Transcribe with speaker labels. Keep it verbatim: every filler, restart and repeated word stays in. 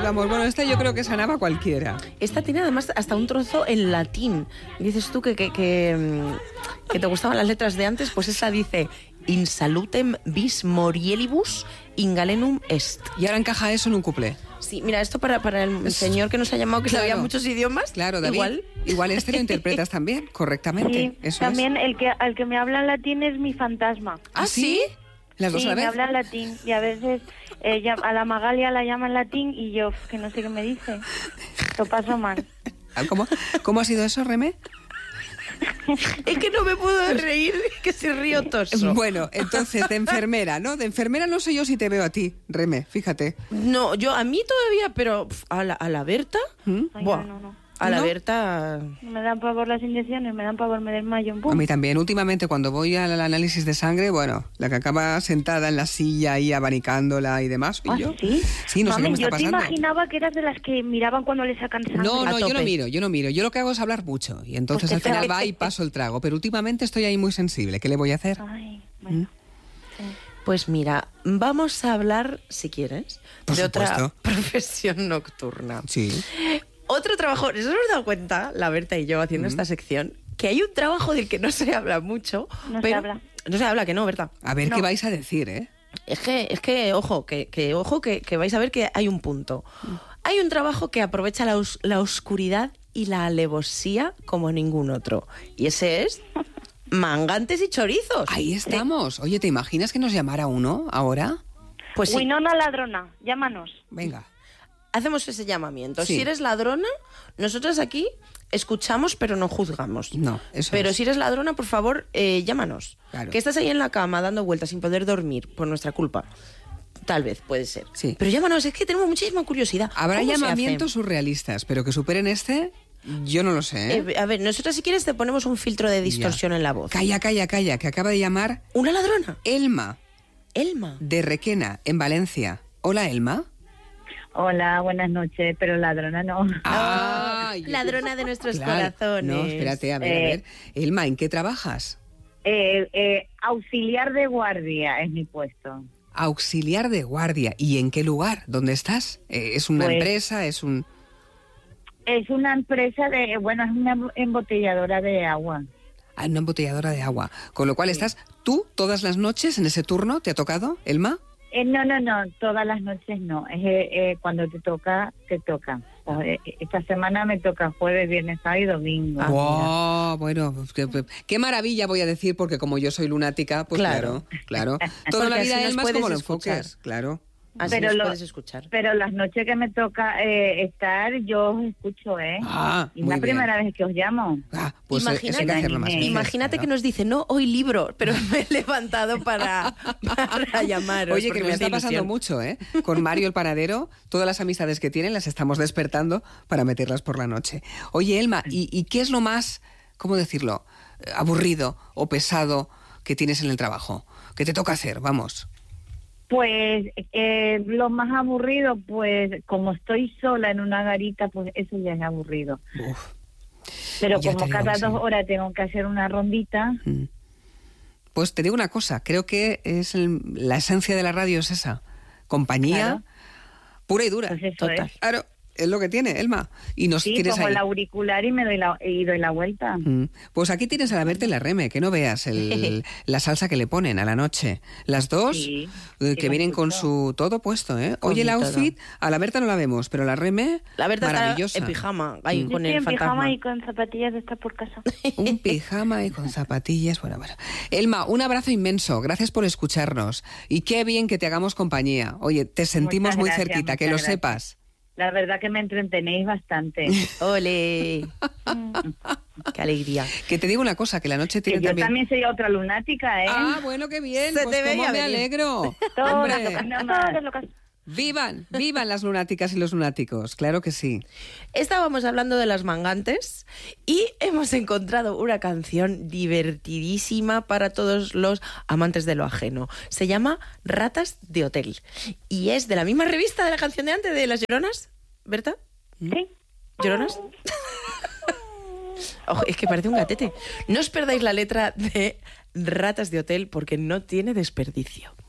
Speaker 1: vamos. Bueno, esta yo creo que sanaba cualquiera.
Speaker 2: Esta tiene además hasta un trozo en latín. Dices tú que, que, que, que te gustaban las letras de antes, pues esa dice in salutem vis morielibus in galenum est.
Speaker 1: Y ahora encaja eso en un cuplé.
Speaker 2: Sí, mira, esto para, para el señor que nos ha llamado, que
Speaker 1: Claro.
Speaker 2: sabía muchos idiomas.
Speaker 1: Claro, David.
Speaker 2: Igual.
Speaker 1: Igual este lo interpretas también, correctamente.
Speaker 3: Sí,
Speaker 1: Eso
Speaker 3: también
Speaker 1: es.
Speaker 3: el que el que me habla en latín es mi fantasma.
Speaker 1: ¿Ah, sí? ¿Las dos
Speaker 3: Sí,
Speaker 1: a la
Speaker 3: me
Speaker 1: vez?
Speaker 3: habla en latín y a veces eh, ya- a la Magalia la llama en latín y yo que no sé qué me dice. Lo paso mal.
Speaker 1: ¿Cómo, ¿Cómo ha sido eso, Remé?
Speaker 2: Es que no me puedo reír, que se río toso.
Speaker 1: Bueno, entonces, de enfermera, ¿no? De enfermera no sé yo si te veo a ti, Remé, fíjate.
Speaker 2: No, yo a mí todavía, pero pf, a la, a la Berta,
Speaker 1: ¿Mm?
Speaker 3: Ay,
Speaker 2: buah,
Speaker 3: no, no, no.
Speaker 2: a la
Speaker 1: ¿No?
Speaker 2: Berta...
Speaker 3: Me dan pavor las inyecciones, me dan pavor, me desmayo.
Speaker 1: A
Speaker 3: ¡Bum!
Speaker 1: mí también. Últimamente, cuando voy al análisis de sangre, bueno, la que acaba sentada en la silla ahí abanicándola y demás, soy
Speaker 3: ¿Ah,
Speaker 1: yo.
Speaker 3: sí?
Speaker 1: Sí, no sé qué
Speaker 3: Mami,
Speaker 1: me está
Speaker 3: yo
Speaker 1: pasando.
Speaker 3: te imaginaba que eras de las que miraban cuando le sacan sangre.
Speaker 1: No,
Speaker 2: a
Speaker 1: no, yo no
Speaker 2: tope.
Speaker 1: miro, yo no miro. Yo lo que hago es hablar mucho. Y entonces
Speaker 3: Pues
Speaker 1: al
Speaker 3: que
Speaker 1: final
Speaker 3: te-
Speaker 1: va y paso el trago. Pero últimamente estoy ahí muy sensible. ¿Qué le voy a hacer?
Speaker 3: Ay, bueno. Sí.
Speaker 2: Pues mira, vamos a hablar, si quieres,
Speaker 1: Por
Speaker 2: de otra
Speaker 1: supuesto.
Speaker 2: profesión nocturna.
Speaker 1: Sí.
Speaker 2: Otro trabajo, nos hemos dado cuenta, la Berta y yo, haciendo esta sección, que hay un trabajo del que no se habla mucho.
Speaker 3: No se
Speaker 2: pero-
Speaker 3: habla.
Speaker 2: No se habla, que no, Berta.
Speaker 1: A ver
Speaker 3: No.
Speaker 1: qué vais a decir, ¿eh?
Speaker 2: Es que, es que ojo, que, que ojo, que, que vais a ver que hay un punto. Hay un trabajo que aprovecha la, os- la oscuridad y la alevosía como ningún otro. Y ese es mangantes y chorizos.
Speaker 1: Ahí estamos. Oye, ¿te imaginas que nos llamara uno ahora?
Speaker 2: Pues sí.
Speaker 3: Winona ladrona, llámanos.
Speaker 1: Venga.
Speaker 2: Hacemos ese llamamiento.
Speaker 1: Sí.
Speaker 2: Si eres ladrona, nosotros aquí escuchamos pero no juzgamos.
Speaker 1: No, eso
Speaker 2: Pero
Speaker 1: es.
Speaker 2: si eres ladrona, por favor, eh, llámanos.
Speaker 1: Claro.
Speaker 2: Que estás ahí en la cama dando vueltas sin poder dormir por nuestra culpa. Tal vez, puede ser.
Speaker 1: Sí.
Speaker 2: Pero llámanos, es que tenemos muchísima curiosidad.
Speaker 1: Habrá
Speaker 2: ¿Cómo se
Speaker 1: llamamientos
Speaker 2: hace?
Speaker 1: surrealistas, pero que superen este, yo no lo sé, ¿eh?
Speaker 2: Eh, a ver, nosotros si quieres te ponemos un filtro de distorsión
Speaker 1: Ya.
Speaker 2: en la voz.
Speaker 1: Calla, calla, calla, que acaba de llamar
Speaker 2: ¿Una ladrona?
Speaker 1: Elma,
Speaker 2: Elma.
Speaker 1: de Requena, en Valencia. Hola, Elma.
Speaker 4: Hola, buenas noches, pero ladrona no.
Speaker 1: Ah, yo-
Speaker 2: Ladrona de nuestros
Speaker 1: Claro.
Speaker 2: corazones.
Speaker 1: No, espérate, a ver, a
Speaker 4: Eh.
Speaker 1: ver. Elma, ¿en qué trabajas?
Speaker 4: Eh, eh, auxiliar de guardia es mi puesto.
Speaker 1: Auxiliar de guardia. ¿Y en qué lugar? ¿Dónde estás? Eh, ¿Es una
Speaker 4: Pues-
Speaker 1: empresa? ¿Es un...?
Speaker 4: Es una empresa de, bueno, es una embotelladora de agua.
Speaker 1: Ah, una embotelladora de agua. Con lo cual estás tú todas las noches en ese turno. ¿Te ha tocado, Elma?
Speaker 4: Eh, no, no, no, todas las noches no. Es eh, eh, cuando te toca, te toca. O sea, eh, esta semana me toca jueves, viernes, sábado y domingo.
Speaker 2: Ah,
Speaker 1: Wow, bueno, pues qué, qué maravilla voy a decir, porque como yo soy lunática, pues
Speaker 2: Claro.
Speaker 1: claro, claro. Toda la
Speaker 2: Porque
Speaker 1: vida,
Speaker 2: así nos
Speaker 1: Elma, es
Speaker 2: puedes
Speaker 1: como lo
Speaker 2: escuchar.
Speaker 1: enfoques, claro.
Speaker 2: Así
Speaker 4: Pero
Speaker 2: nos
Speaker 4: lo-
Speaker 2: puedes escuchar.
Speaker 4: Pero las noches que me toca eh, estar, yo os escucho, ¿eh?
Speaker 1: Ah,
Speaker 4: y es
Speaker 1: muy
Speaker 4: la
Speaker 1: bien.
Speaker 4: primera vez que os llamo.
Speaker 1: Ah, pues eh, eso hay que
Speaker 2: Imagínate-
Speaker 1: hacerlo más veces,
Speaker 2: Imagínate
Speaker 1: claro.
Speaker 2: que nos dice, no, hoy libro, pero me he levantado para, para llamaros.
Speaker 1: Oye,
Speaker 2: porque
Speaker 1: que me
Speaker 2: hace
Speaker 1: está pasando
Speaker 2: ilusión.
Speaker 1: mucho, ¿eh? Con Mario el panadero, todas las amistades que tienen las estamos despertando para meterlas por la noche. Oye, Elma, ¿y, y qué es lo más, cómo decirlo, eh, aburrido o pesado que tienes en el trabajo? ¿Qué te toca hacer? Vamos.
Speaker 4: Pues eh, lo más aburrido, pues como estoy sola en una garita, pues eso ya es aburrido.
Speaker 1: Uf.
Speaker 4: Pero
Speaker 1: Ya te
Speaker 4: como
Speaker 1: digo
Speaker 4: cada
Speaker 1: que sí.
Speaker 4: dos horas tengo que hacer una rondita,
Speaker 1: Mm. Pues te digo una cosa, creo que es el- la esencia de la radio es esa. Compañía
Speaker 4: Claro.
Speaker 1: pura y dura.
Speaker 4: pues eso
Speaker 2: Total.
Speaker 4: es.
Speaker 1: Claro, es lo que tiene, Elma. Y nos
Speaker 4: Sí,
Speaker 1: tienes
Speaker 4: como
Speaker 1: ahí.
Speaker 4: el auricular y me doy la, y doy la vuelta.
Speaker 1: Mm. Pues aquí tienes a la Berta y la Reme, que no veas el- la salsa que le ponen a la noche. Las dos,
Speaker 4: Sí,
Speaker 1: eh,
Speaker 4: sí,
Speaker 1: que
Speaker 4: lo
Speaker 1: vienen con
Speaker 4: escucho.
Speaker 1: su todo puesto, ¿eh?
Speaker 2: Con
Speaker 1: Oye, el
Speaker 2: todo.
Speaker 1: outfit, a la Berta no la vemos, pero la Reme,
Speaker 2: La verdad está
Speaker 1: maravillosa.
Speaker 2: en pijama, ahí
Speaker 1: Mm.
Speaker 3: Yo
Speaker 2: con
Speaker 3: estoy
Speaker 2: el
Speaker 3: en
Speaker 2: fantasma.
Speaker 3: pijama y con zapatillas de estar por casa.
Speaker 1: Un pijama y con zapatillas, bueno, bueno. Elma, un abrazo inmenso, gracias por escucharnos. Y qué bien que te hagamos compañía. Oye, te sentimos
Speaker 4: Muchas
Speaker 1: muy
Speaker 4: gracias,
Speaker 1: cerquita, que lo
Speaker 4: muchas gracias.
Speaker 1: sepas.
Speaker 4: La verdad que me entretenéis bastante.
Speaker 2: ¡Ole! ¡Qué alegría!
Speaker 1: Que te digo una cosa, que la noche
Speaker 4: Que
Speaker 1: tiene
Speaker 4: yo
Speaker 1: también...
Speaker 4: también soy otra lunática, ¿eh?
Speaker 1: Ah, bueno, qué bien,
Speaker 2: Se
Speaker 1: pues
Speaker 2: te
Speaker 1: cómo
Speaker 2: veía
Speaker 1: me
Speaker 2: venir.
Speaker 1: alegro.
Speaker 4: Todas
Speaker 1: Hombre.
Speaker 4: locas, nada más.
Speaker 3: Todas locas.
Speaker 1: Vivan, vivan las lunáticas y los lunáticos, claro que sí.
Speaker 2: Estábamos hablando de las mangantes y hemos encontrado una canción divertidísima para todos los amantes de lo ajeno. Se llama Ratas de Hotel y es de la misma revista de la canción de antes, de Las Lloronas, ¿Berta?
Speaker 3: Sí.
Speaker 2: ¿Lloronas? Ojo, es que parece un gatete. No os perdáis la letra de Ratas de Hotel porque no tiene desperdicio.